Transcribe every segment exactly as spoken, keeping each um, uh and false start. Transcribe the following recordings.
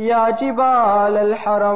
يا جبال الحرم.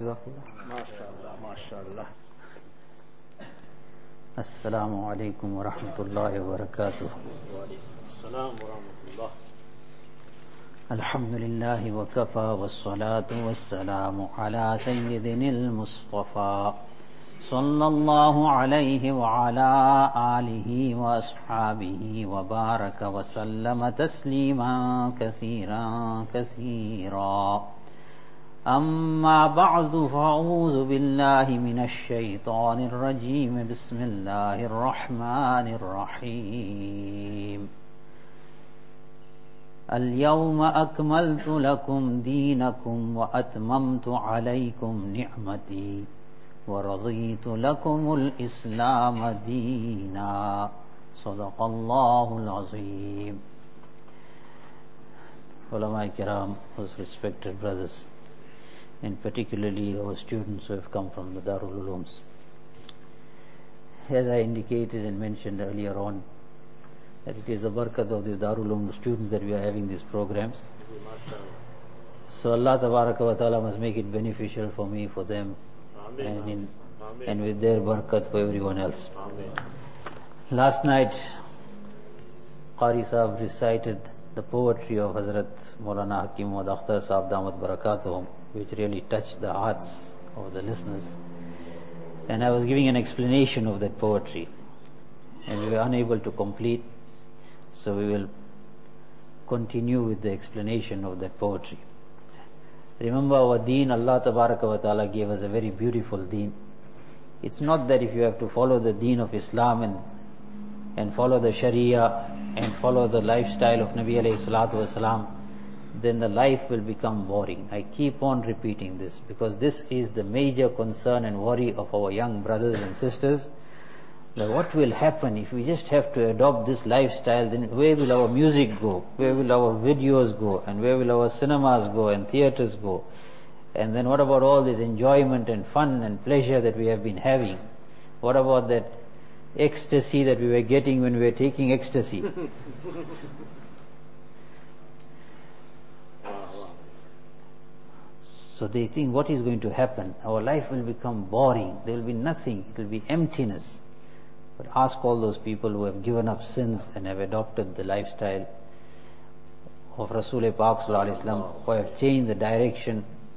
السلام عليكم ورحمة الله وبركاته. السلام ورحمة الله. الحمد لله وكفى والصلاة والسلام على سيدنا المصطفى صلى الله عليه وعلى آله وأصحابه وبارك وسلم تسليما كثيرا كثيرا. أما بعد فأعوذ بالله من الشيطان الرجيم. بسم الله الرحمن الرحيم. اليوم أكملت لكم دينكم وأتممت عليكم نعمتي ورضيت لكم الإسلام دينا. صدق الله العظيم. Ulama Kiram, most respected brothers, and particularly our students who have come from the Darul Ulooms. As I indicated and mentioned earlier on, that it is the barakat of these Darul Uloom students that we are having these programs. So Allah Tabaraka wa Ta'ala must make it beneficial for me, for them, Amen. and in Amen. and with their barakat for everyone else. Amen. Last night, Qari Sahib recited the poetry of Hazrat Maulana Hakim Muhammad Akhtar Sahib Damat Barakatuhum, which really touched the hearts of the listeners. And I was giving an explanation of that poetry, and we were unable to complete, so we will continue with the explanation of that poetry. Remember, our deen, Allah Tabaraka wa Ta'ala gave us a very beautiful deen. It's not that if you have to follow the deen of Islam and and follow the Sharia and follow the lifestyle of Nabi alayhi salatu wasalam, then the life will become boring. I keep on repeating this because this is the major concern and worry of our young brothers and sisters. That what will happen if we just have to adopt this lifestyle? Then where will our music go? Where will our videos go? And where will our cinemas go and theaters go? And then what about all this enjoyment and fun and pleasure that we have been having? What about that ecstasy that we were getting when we were taking ecstasy? So they think, what is going to happen? Our life will become boring. There will be nothing. It will be emptiness. But ask all those people who have given up sins and have adopted the lifestyle of Rasul Pak Sallallahu Alaihi Wasallam, who have changed the direction.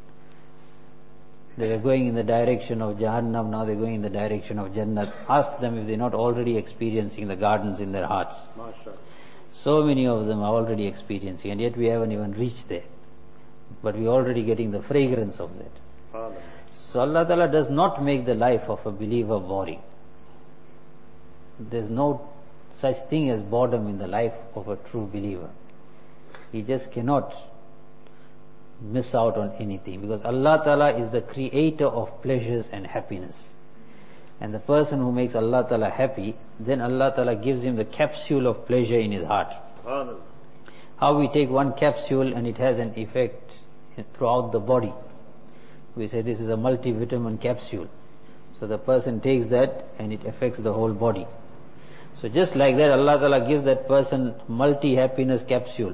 They were going in the direction of Jahannam, now they are going in the direction of Jannat. Ask them if they are not already experiencing the gardens in their hearts. So many of them are already experiencing, and yet we haven't even reached there. But we are already getting the fragrance of that. So Allah Ta'ala does not make the life of a believer boring. There is no such thing as boredom in the life of a true believer. He just cannot miss out on anything, because Allah Ta'ala is the creator of pleasures and happiness. And the person who makes Allah Ta'ala happy, then Allah Ta'ala gives him the capsule of pleasure in his heart. How we take one capsule and it has an effect throughout the body. We say this is a multivitamin capsule. So the person takes that and it affects the whole body. So just like that, Allah Ta'ala gives that person multi-happiness capsule.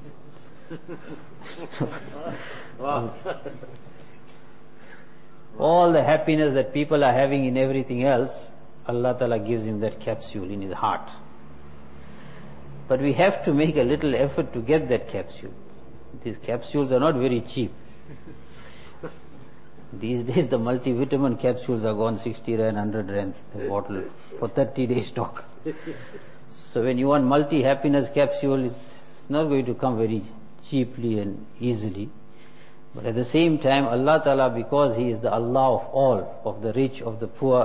Wow. All the happiness that people are having in everything else, Allah Ta'ala gives him that capsule in his heart. But we have to make a little effort to get that capsule. These capsules are not very cheap. These days the multivitamin capsules are gone sixty rand, one hundred rands a bottle for thirty days stock. So when you want multi-happiness capsule, it's not going to come very cheaply and easily. But at the same time, Allah Ta'ala, because He is the Allah of all, of the rich, of the poor,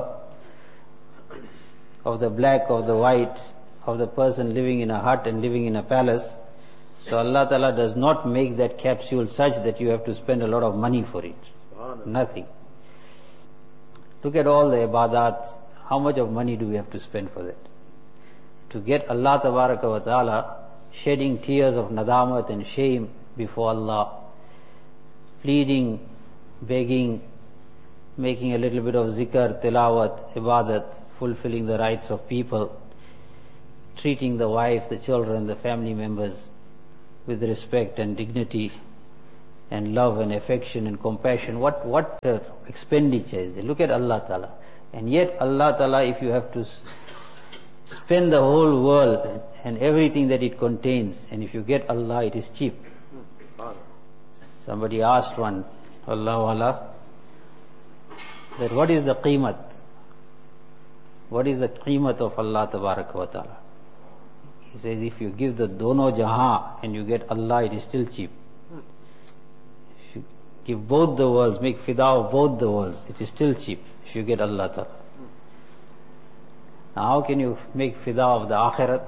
of the black, of the white, of the person living in a hut and living in a palace, so Allah Ta'ala does not make that capsule such that you have to spend a lot of money for it. Nothing. Look at all the ibadat. How much of money do we have to spend for that? To get Allah Tabaraka wa Ta'ala shedding tears of nadamat and shame before Allah, pleading, begging, making a little bit of zikr, tilawat, ibadat, fulfilling the rights of people, treating the wife, the children, the family members with respect and dignity, and love and affection and compassion. What what uh, expenditure is there? Look at Allah Ta'ala. And yet Allah Ta'ala, if you have to s- spend the whole world and, and everything that it contains, and if you get Allah, it is cheap. Somebody asked one, Allah Allah, that what is the qeemat? What is the qeemat of Allah Tabaraka wa Ta'ala? He says, if you give the dono jahan and you get Allah, it is still cheap. If you give both the worlds, make fida of both the worlds, it is still cheap if you get Allah Ta'ala. Now how can you make fida of the akhirat?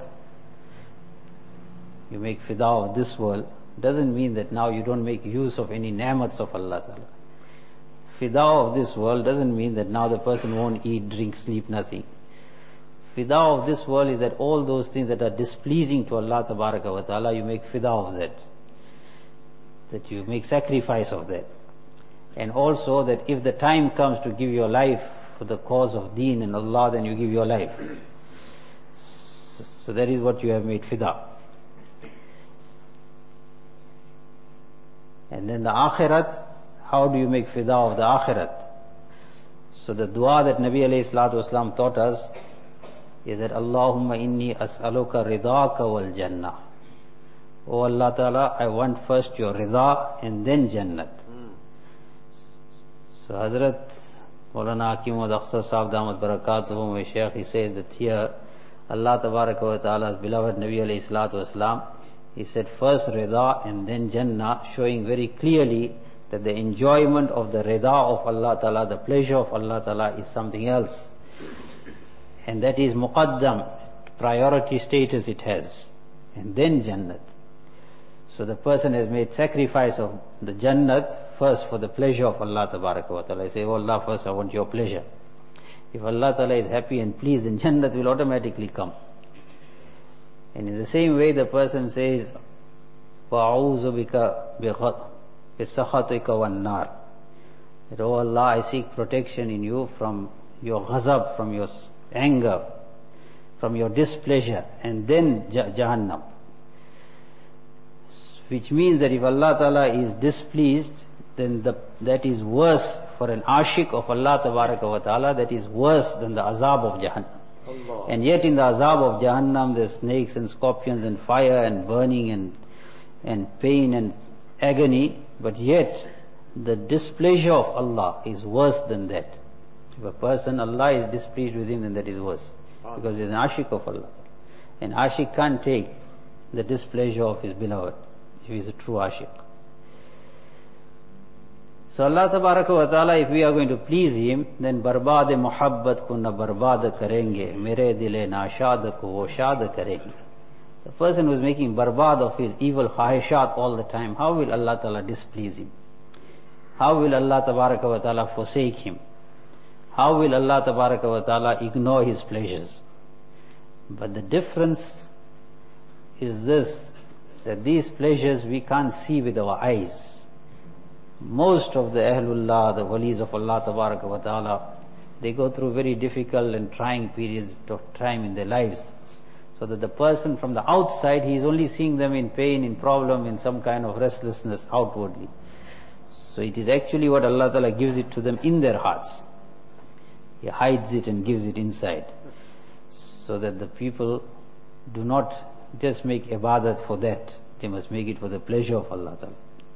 You make fida of this world. Doesn't mean that now you don't make use of any ni'mats of Allah Ta'ala. Fida of this world doesn't mean that now the person won't eat, drink, sleep, nothing. Fida of this world is that all those things that are displeasing to Allah Tabaraka wa Ta'ala, you make fida of that. That you make sacrifice of that. And also that if the time comes to give your life for the cause of deen and Allah, then you give your life. So, so that is what you have made fida. And then the akhirat, how do you make fida of the akhirat? So the dua that Nabi alayhi salatu wasalam taught us is that Allahumma inni as'aluka ridaka wal jannah. Oh Allah Ta'ala, I want first your rida and then jannat. Mm. So Hazrat Maulana Hakim Muhammad Akhtar Sahib Damat Barakatuhum, my Shaykh, he says that here Allah Tabaraka wa Ta'ala's beloved Nabi alayhi salatu wasalam, he said first rida and then jannah, showing very clearly that the enjoyment of the rida of Allah Ta'ala, the pleasure of Allah Ta'ala is something else. And that is muqaddam, priority status it has. And then jannat. So the person has made sacrifice of the jannat first for the pleasure of Allah Tabaraka wa Ta'ala. I say, oh Allah, first I want your pleasure. If Allah Ta'ala is happy and pleased, then jannat will automatically come. And in the same way the person says, وَأَعُوذُ بِكَ بِسَخَطِكَ وَالنَّارِ, that, oh Allah, I seek protection in you from your ghazab, from your anger, from your displeasure, and then Jahannam. Which means that if Allah Ta'ala is displeased, then the, that is worse for an ashik of Allah Tabaraka wa Ta'ala, that is worse than the azab of Jahannam. Allah. And yet in the azab of Jahannam there's snakes and scorpions and fire and burning and, and pain and agony, but yet the displeasure of Allah is worse than that. If a person, Allah is displeased with him, then that is worse. Because he is an ashik of Allah. And ashik can't take the displeasure of his beloved, if he is a true ashik. So Allah Tabaraka wa Ta'ala, if we are going to please Him, then barbad muhabbat ko na barbad karenge, mere dile nashad ko wo shad karenge. The person who is making barbad of his evil khahishat all the time, how will Allah Ta'ala displease him? How will Allah Tabaraka wa Ta'ala forsake him? How will Allah Tabaraka wa Ta'ala ignore his pleasures? But the difference is this, that these pleasures we can't see with our eyes. Most of the Ahlullah, the walis of Allah Tabaraka wa Ta'ala, they go through very difficult and trying periods of time in their lives. So that the person from the outside, he is only seeing them in pain, in problem, in some kind of restlessness outwardly. So it is actually what Allah Ta'ala gives it to them in their hearts. He hides it and gives it inside. So that the people do not just make ibadat for that. They must make it for the pleasure of Allah Ta'ala.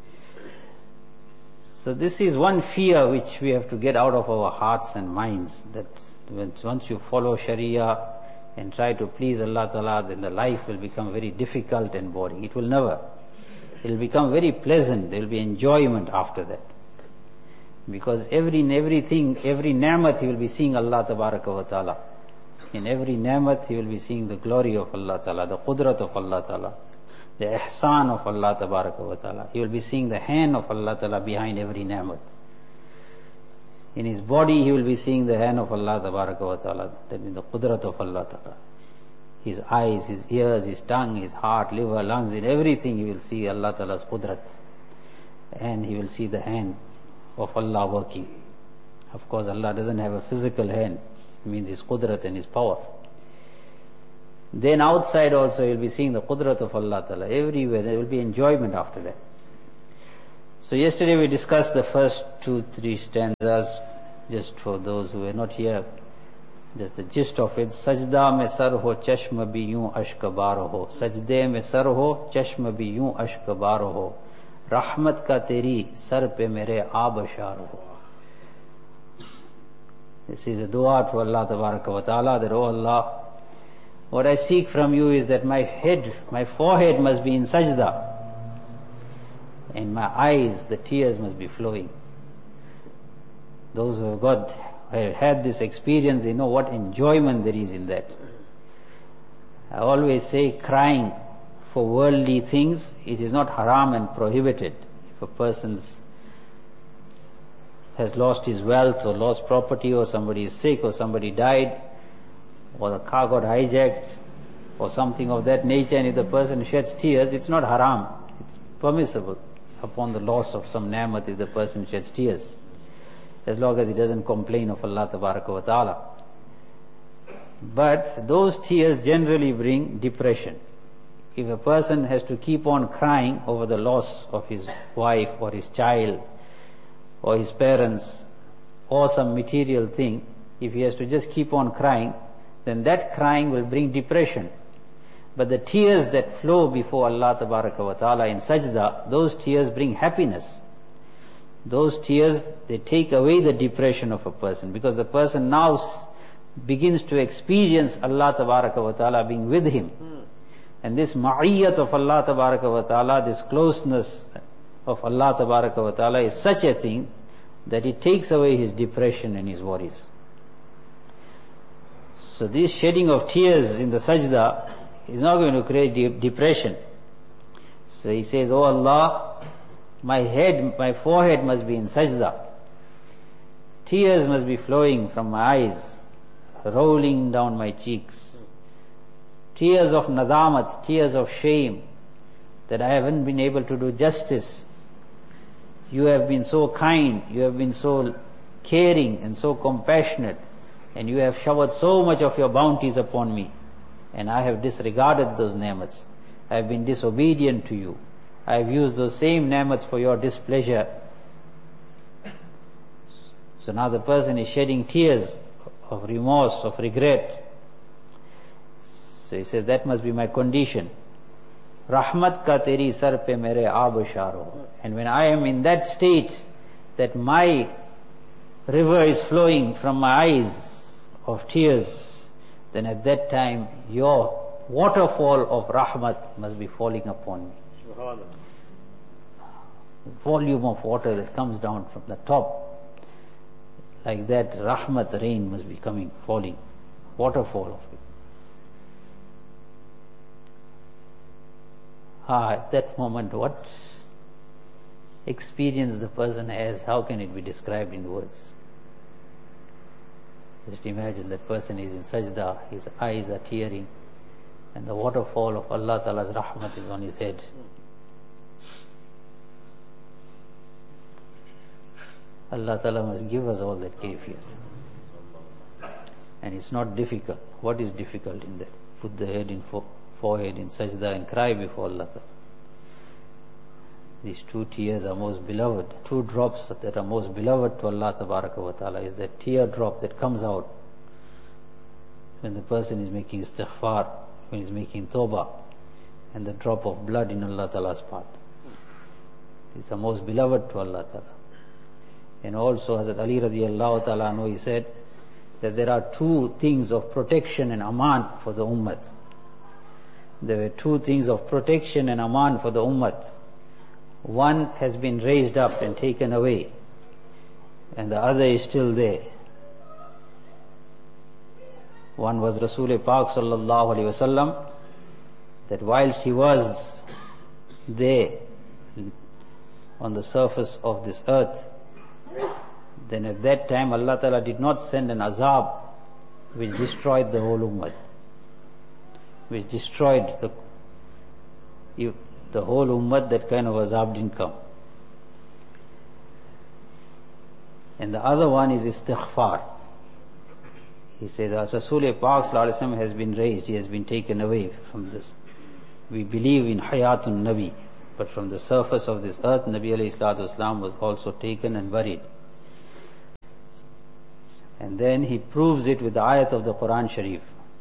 So this is one fear which we have to get out of our hearts and minds, that once you follow Sharia and try to please Allah Ta'ala, then the life will become very difficult and boring. It will never. It will become very pleasant. There will be enjoyment after that. Because every in everything, every ni'mat, he will be seeing Allah Tabaraka wa Ta'ala. In every ni'mat, he will be seeing the glory of Allah Ta'ala, the qudrat of Allah Ta'ala, the ihsan of Allah Tabaraka wa Ta'ala. He will be seeing the hand of Allah Ta'ala behind every ni'mat. In his body, he will be seeing the hand of Allah Tabaraka wa Ta'ala, that means the qudrat of Allah Ta'ala. His eyes, his ears, his tongue, his heart, liver, lungs, in everything he will see Allah Ta'ala's qudrat. And he will see the hand of Allah working. Of course, Allah doesn't have a physical hand. It means His qudrat and His power. Then outside also you will be seeing the qudrat of Allah Ta'ala. Everywhere there will be enjoyment after that. So yesterday we discussed the first two, three stanzas, just for those who were not here, just the gist of it. Sajda mein sar ho, chashma bhi yun ashkabar ho. Sajde mein sar ho, chashma bhi yun ashkabar ho. Rahmat ka teri sar pe mere aabashar ho. This is a dua to Allah Tabaraka wa Ta'ala, that, oh Allah, what I seek from you is that my head, my forehead must be in sajda, and my eyes, the tears must be flowing. Those who have got, have had this experience, they know what enjoyment there is in that. I always say, crying for worldly things, it is not haram and prohibited. If a person has lost his wealth or lost property, or somebody is sick, or somebody died, or the car got hijacked, or something of that nature, and if the person sheds tears, it's not haram. It's permissible upon the loss of some ni'mat if the person sheds tears, as long as he doesn't complain of Allah Tabaraka wa Ta'ala. But those tears generally bring depression. If a person has to keep on crying over the loss of his wife or his child or his parents or some material thing, if he has to just keep on crying, then that crying will bring depression. But the tears that flow before Allah Tabaraka wa Ta'ala in sajda, those tears bring happiness. Those tears, they take away the depression of a person, because the person now begins to experience Allah Tabaraka wa Ta'ala being with him. Hmm. And this ma'iyyat of Allah Tabaraka wa Ta'ala, this closeness of Allah Tabaraka wa Ta'ala is such a thing that it takes away his depression and his worries. So this shedding of tears in the sajda is not going to create de- depression. So he says, oh Allah, my head, my forehead must be in sajda. Tears must be flowing from my eyes, rolling down my cheeks. Tears of nadamat, tears of shame, that I haven't been able to do justice. You have been so kind, you have been so caring and so compassionate, and you have showered so much of your bounties upon me, and I have disregarded those ni'mats. I have been disobedient to you. I have used those same ni'mats for your displeasure. So now the person is shedding tears of remorse, of regret. So he says, that must be my condition. Rahmat ka teri sar pe mere aabasharo. And when I am in that state, that my river is flowing from my eyes of tears, then at that time your waterfall of rahmat must be falling upon me. Volume of water that comes down from the top, like that rahmat rain must be coming, falling, waterfall of it. Ah, at that moment, what experience the person has, how can it be described in words? Just imagine that person is in sajda, his eyes are tearing, and the waterfall of Allah Ta'ala's rahmat is on his head. Allah Ta'ala must give us all that kayfiyat. And it's not difficult. What is difficult in that? Put the head in fo- forehead in sajda and cry before Allah Ta'ala. These two tears are most beloved. Two drops that are most beloved to Allah Tabaraka wa Ta'ala is that tear drop that comes out when the person is making istighfar, when he is making tawbah, and the drop of blood in Allah Ta'ala's path. These are most beloved to Allah Ta'ala. And also Hazrat Ali radiallahu ta'ala anhu, he said that there are two things of protection and aman for the ummah. There were two things of protection and aman for the ummah. One has been raised up and taken away, and the other is still there. One was Rasul Pak sallallahu alaihi wasallam, that whilst he was there on the surface of this earth, then at that time Allah Ta'ala did not send an azab which destroyed the whole ummah, which destroyed the the whole ummah. That kind of azab didn't come. And the other one is istighfar. He says, Rasul Pak sallallahu alaihi wasallam has been raised, he has been taken away from this. We believe in Hayatun Nabi, But from the surface of this earth, Nabi alayhi salatu wasalam was also taken and buried. And then he proves it with the ayat of the Quran Sharif.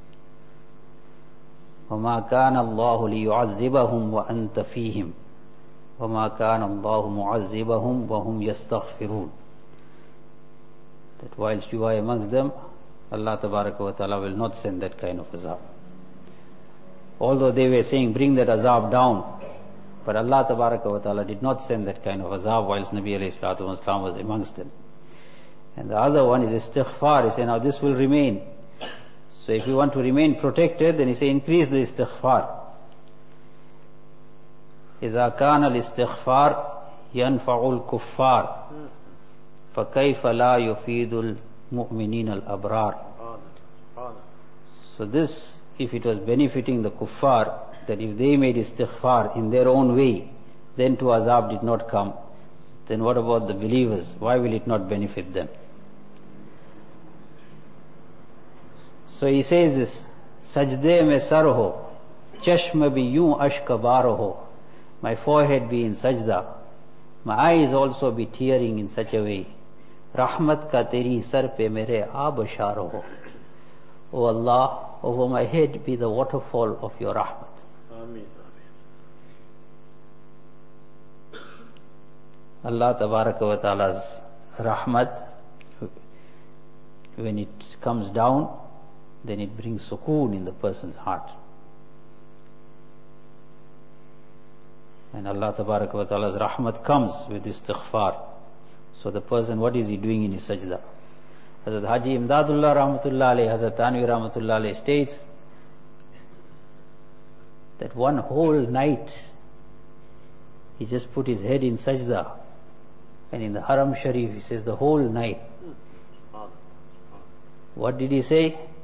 وَمَا كَانَ اللَّهُ لِيُعَذِّبَهُمْ وَأَنْتَ فِيهِمْ وَمَا كَانَ اللَّهُ مُعَذِّبَهُمْ وَهُمْ يَسْتَغْفِرُونَ. That whilst you are amongst them, Allah Tabaraka wa Ta'ala will not send that kind of azab. Although they were saying, bring that azab down, but Allah Tabaraka wa Ta'ala did not send that kind of azab whilst Nabi alayhi salatu wasalam was amongst them. And the other one is istighfar. He said, now this will remain. So if you want to remain protected, then he said, increase the istighfar. إِذَا كَانَ الْإِسْتِغْفَارُ يَنْفَعُ الْكُفَّارِ فَكَيْفَ لَا يُفِيدُ الْمُؤْمِنِينَ الْأَبْرَارِ. So this, if it was benefiting the kuffar, that if they made istighfar in their own way, then to azab did not come, then what about the believers? Why will it not benefit them? So he says this, Sajde mein sar ho, chashma bhi yun ashk bar ho. My forehead be in sajda, my eyes also be tearing in such a way. Rahmat ka teri sar pe mere aab shar ho. O Allah, over my head be the waterfall of your rahmat. Ameen. Allah Tabaraka wa Ta'ala's rahmat, when it comes down, then it brings sukoon in the person's heart. And Allah Tabaraka wa Ta'ala's rahmat comes with istighfar. So the person, what is he doing in his sajda? Hazrat Haji Imdadullah Rahmatullah alayhi, Hazrat Tanvi Rahmatullah alayhi states that one whole night he just put his head in sajda. And in the Haram Sharif he says the whole night. What did he say?